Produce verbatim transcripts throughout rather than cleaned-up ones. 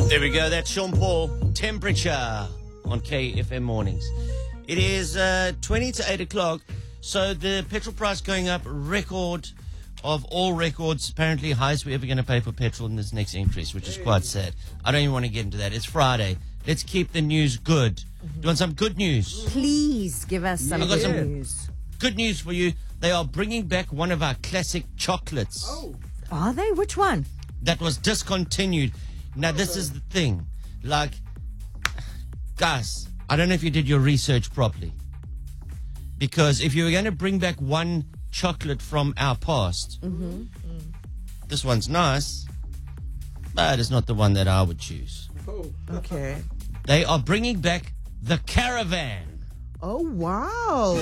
There we go. That's Sean Paul. Temperature on K F M Mornings. It is uh, twenty to eight o'clock. So the petrol price going up, record of all records, apparently highest we're ever going to pay for petrol in this next increase, which is quite sad. I don't even want to get into that. It's Friday. Let's keep the news good. Do you want some good news? Please give us some I've got good some news. Good news for you. They are bringing back one of our classic chocolates. Oh. Are they? Which one? That was discontinued. Now, this is the thing. Like, guys, I don't know if you did your research properly. Because if you were going to bring back one chocolate from our past, Mm-hmm. this one's nice, but it's not the one that I would choose. Okay. They are bringing back the Caravan. Oh, wow.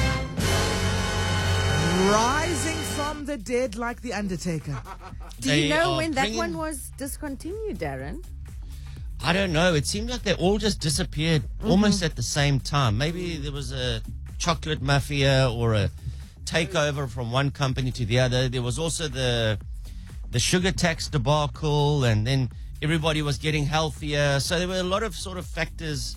Rising from the dead like the Undertaker. Do They you know are when that bringing- one was discontinued, Darren? I don't know. It seemed like they all just disappeared almost at the same time. Maybe there was a chocolate mafia or a takeover from one company to the other. There was also the the sugar tax debacle, and then everybody was getting healthier. So there were a lot of sort of factors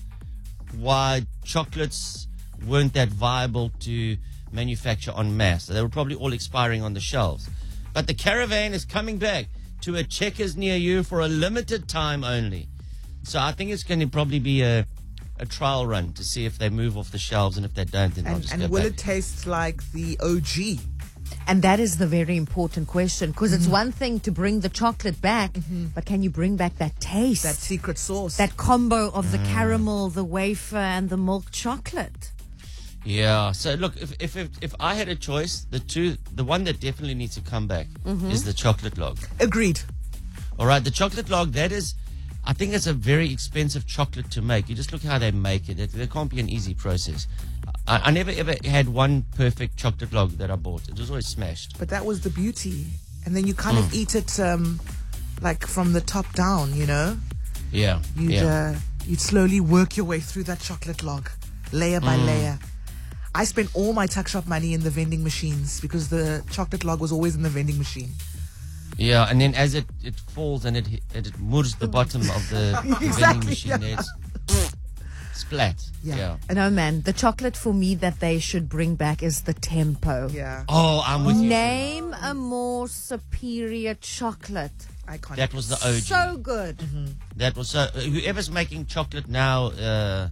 why chocolates weren't that viable to manufacture en masse. They were probably all expiring on the shelves. But the Caravan is coming back to a Checkers near you for a limited time only. So I think it's going to probably be a, a trial run to see if they move off the shelves, and if they don't, then I'll And, just and go will back. it taste like the O G? And that is the very important question, because it's one thing to bring the chocolate back, but can you bring back that taste? That secret sauce. that combo of the caramel, the wafer, and the milk chocolate. Yeah. So look, if, if if if I had a choice, the two, the one that definitely needs to come back is the chocolate log. Agreed. All right, the chocolate log. That is, I think it's a very expensive chocolate to make. You just look how they make it. It, it can't be an easy process. I, I never ever had one perfect chocolate log that I bought. It was always smashed. But that was the beauty. And then you kind of eat it um, like from the top down, you know? Yeah. You'd, yeah. uh, you'd slowly work your way through that chocolate log, layer by layer. I spent all my tuck shop money in the vending machines because the chocolate log was always in the vending machine. Yeah, and then as it, it falls and it hit- it, it moves the bottom of the vending Exactly, machine, yeah. there, it's splat. Yeah. yeah. And oh man, the chocolate for me that they should bring back is the Tempo. Yeah. Oh, I'm with you. Name a more superior chocolate. Iconic. That was the O G. So good. That was so. Whoever's making chocolate now, uh,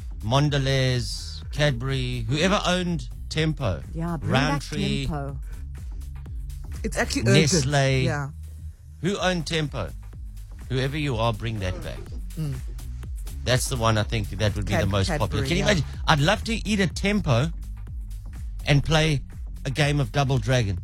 Mondelez, Cadbury, whoever owned Tempo, Yeah, bring back Roundtree, Tempo. It's actually urgent. Nestle. Yeah. who owned Tempo? Whoever you are, bring that back. That's the one I think that would be Cad- the most Cadbury, popular. Can you yeah. imagine? I'd love to eat a Tempo and play a game of Double Dragon.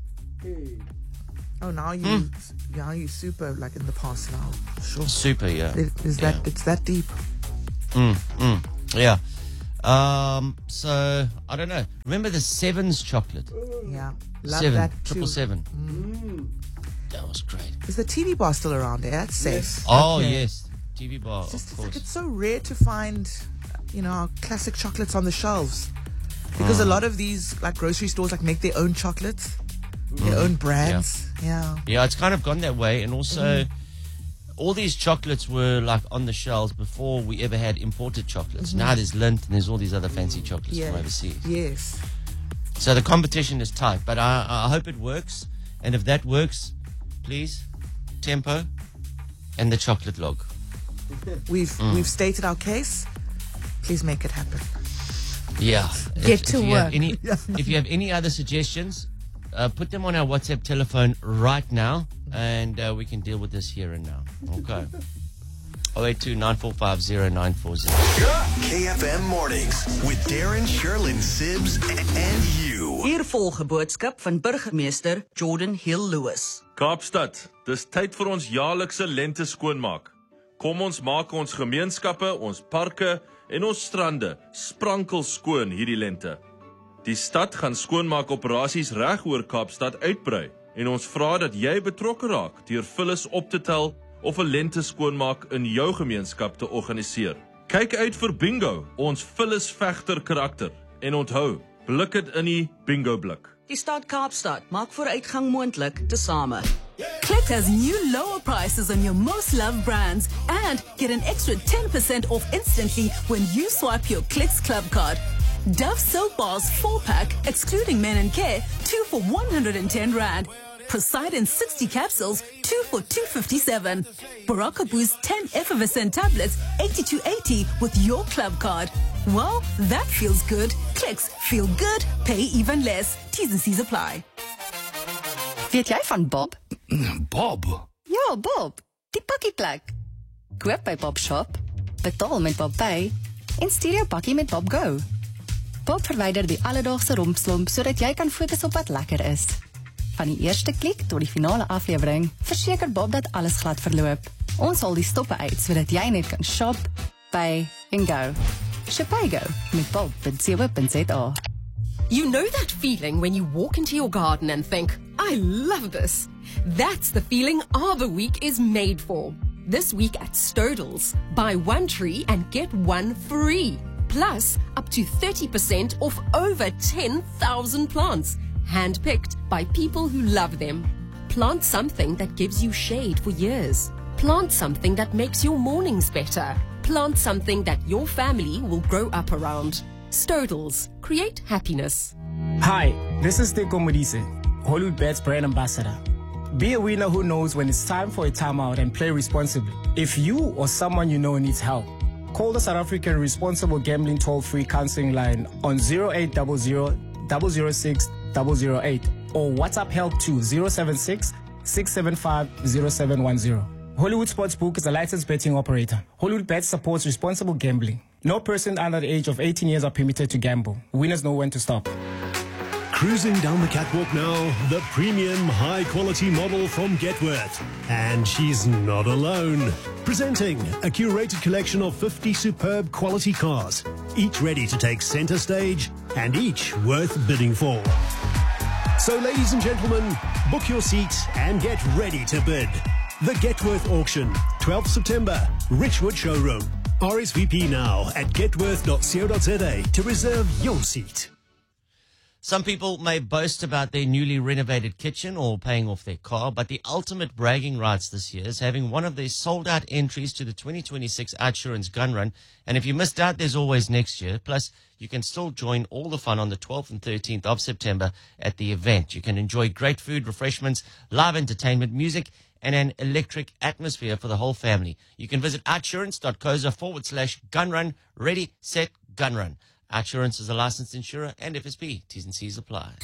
Oh, now you, Hmm. now you super like in the past now. Sure. Super, yeah. It, is that it's that deep? Mm, mm, yeah. Um, so, I don't know. Remember the Sevens chocolate? Yeah. Love Seven, that too. triple seven. That was great. Is the T V bar still around? Yeah, it's safe. Oh, Okay. yes. T V bar, Just, of it's, like course. it's so rare to find, you know, our classic chocolates on the shelves. Because a lot of these like grocery stores like make their own chocolates, their own brands. Yeah. Yeah, it's kind of gone that way. And also, all these chocolates were like on the shelves before we ever had imported chocolates. Now there's Lindt and there's all these other fancy chocolates Yeah. from overseas. Yes. So the competition is tight, but I, I hope it works. And if that works, please, Tempo and the chocolate log. We've Mm. we've stated our case. Please make it happen. Yeah. Get if, to if you have work. any, if you have any other suggestions, uh, put them on our WhatsApp telephone right now, and uh, we can deal with this here and now. Okay. oh eight two, nine four five, oh nine four oh. K F M Mornings with Darren, Sherlyn, Sibbs, and you. Hier volg 'n boodskap van burgemeester Jordan Hill Lewis. Kaapstad, dis tyd vir ons jaarlikse lente skoonmaak. Kom ons maak ons gemeenskappe, ons parke en ons strande sprankel skoon hierdie lente. Die stad gaan skoonmaak operasies reg oor Kaapstad uitbrei en ons vra dat jy betrokke raak deur vullis op te tel of 'n lente skoonmaak in jou gemeenskap te organiseer. Kyk uit vir Bingo, ons vullis vegter karakter en onthou, Blik dit in die bingo blik. Die stad Kaapstad maak vooruitgang moontlik tesame. Click has new lower prices on your most loved brands and get an extra ten percent off instantly when you swipe your Clicks Club card. Dove Soap Bars four pack, excluding men and care, two for one hundred ten rand. Poseidon sixty capsules, two for two fifty-seven. Baraka Boost ten effervescent tablets, eighty-two eighty with your club card. Well, that feels good. Clicks feel good, pay even less. T's and C's apply. Weet jy van Bob? Bob? Ja, Bob. Die pakkieplek. Koop by Bob Shop, betaal met Bob Pay en stuur jou pakkie met Bob Go. Bob verwyder die alledaagse rompslomp sodat jy kan fokus op wat lekker is. Van die eerste klik tot die finale aflewering, verseker Bob dat alles glad verloop. Ons haal die stoppe uit sodat jy net kan shop, pay en go. Shopay Go met bob dot co dot za. You know that feeling when you walk into your garden and think, I love this. That's the feeling Arbor Week is made for. This week at Stodels, buy one tree and get one free. Plus, up to thirty percent off over ten thousand plants. Handpicked by people who love them. Plant something that gives you shade for years. Plant something that makes your mornings better. Plant something that your family will grow up around. Stodels, create happiness. Hi, this is Teko Modise, Hollywood Bets brand ambassador. Be a winner who knows when it's time for a timeout and play responsibly. If you or someone you know needs help, call the South African Responsible Gambling Toll-Free Counseling Line on zero eight zero zero, zero zero six, zero zero eight or WhatsApp help to zero seven six, six seven five, zero seven one zero. Hollywood Sportsbook is a licensed betting operator. Hollywood Bets supports responsible gambling. No person under the age of eighteen years are permitted to gamble. Winners know when to stop. Cruising down the catwalk now, the premium high-quality model from Getworth. And she's not alone. Presenting a curated collection of fifty superb quality cars, each ready to take center stage and each worth bidding for. So, ladies and gentlemen, book your seats and get ready to bid. The Getworth Auction, twelfth September, Richwood Showroom. R S V P now at getworth dot co dot za to reserve your seat. Some people may boast about their newly renovated kitchen or paying off their car, but the ultimate bragging rights this year is having one of their sold-out entries to the twenty twenty-six Outsurance Gun Run. And if you missed out, there's always next year. Plus, you can still join all the fun on the twelfth and thirteenth of September at the event. You can enjoy great food, refreshments, live entertainment, music, and an electric atmosphere for the whole family. You can visit outsurance dot co dot za forward slash gun run. Ready, set, gun run. Outsurance is a licensed insurer and F S B. T's and C's apply.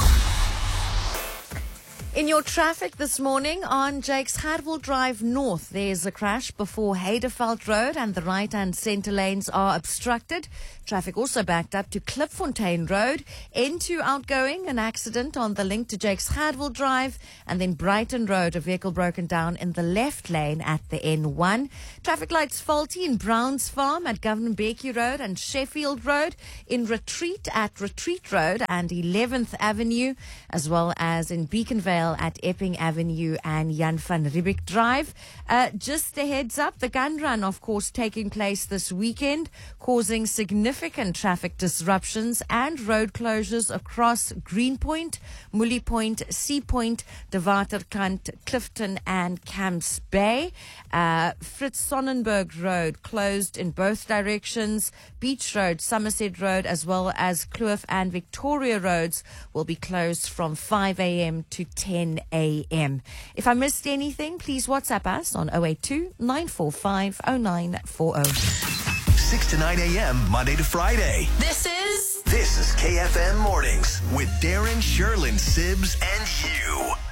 In your traffic this morning on Jakes Gerwel Drive North, there's a crash before Heideveld Road and the right and centre lanes are obstructed. Traffic also backed up to Klipfontein Road. N two outgoing, an accident on the link to Jakes Gerwel Drive, and then Brighton Road, a vehicle broken down in the left lane at the N one. Traffic lights faulty in Browns Farm at Governor Becky Road and Sheffield Road, in Retreat at Retreat Road and eleventh Avenue, as well as in Beaconvale at Epping Avenue and Jan van Riebeeck Drive. Uh, just a heads up, the gun run, of course, taking place this weekend, causing significant traffic disruptions and road closures across Greenpoint, Mully Point, Sea Point, De Waterkant, Clifton and Camps Bay. Uh, Fritz Sonnenberg Road closed in both directions. Beach Road, Somerset Road, as well as Kloof and Victoria Roads will be closed from five a.m. to ten a.m. If I missed anything, please WhatsApp us on zero eight two, nine four five, zero nine four zero. six to nine a.m. Monday to Friday. This is... This is K F M Mornings with Darren, Sherlyn, Sibbs, and you.